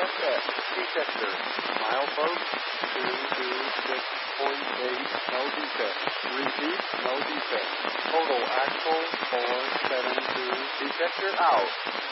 set. Detector. Milepost 226.8. No defect. Repeat. No defect. Total axle 472. Detector out.